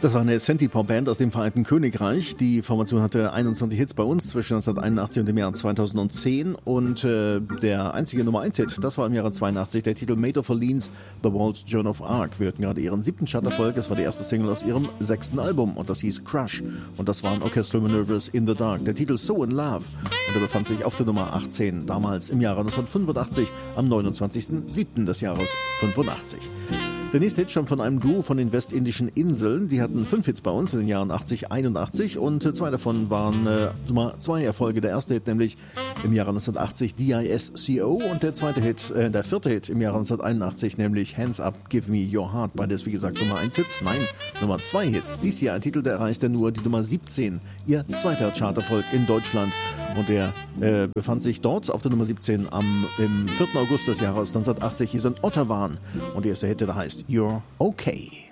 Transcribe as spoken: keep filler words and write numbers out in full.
Das war eine Synthie-Pop-Band aus dem Vereinigten Königreich. Die Formation hatte einundzwanzig Hits bei uns zwischen neunzehnhunderteinundachtzig und dem Jahr zweitausendzehn. Und äh, der einzige Nummer eins Hit, das war im Jahre zweiundachtzig, der Titel Made of Orleans, The Walt's Joan of Arc. Wir hörten gerade ihren siebten Charterfolg. Es war die erste Single aus ihrem sechsten Album und das hieß Crush. Und das waren Orchestral Manoeuvres in the Dark. Der Titel So in Love. Und er befand sich auf der Nummer achtzehn, damals im Jahre neunzehnhundertfünfundachtzig, am neunundzwanzigsten siebten des Jahres fünfundachtzig. Der nächste Hit stammt von einem Duo von den westindischen Inseln. Die hatten fünf Hits bei uns in den Jahren achtzig, einundachtzig und zwei davon waren äh, Nummer zwei Erfolge. Der erste Hit nämlich im Jahre neunzehnhundertachtzig D I S C O und der zweite Hit, äh, der vierte Hit im Jahre neunzehnhunderteinundachtzig, nämlich Hands Up, Give Me Your Heart. Beides, wie gesagt, Nummer eins Hits, nein, Nummer zwei Hits. Dies hier ein Titel, der erreichte nur die Nummer siebzehn, ihr zweiter Charterfolg in Deutschland. Und der äh, befand sich dort auf der Nummer siebzehn am im vierten August des Jahres neunzehnhundertachtzig, hieß in Ottawa. Und der erste Hit, der heißt You're Okay.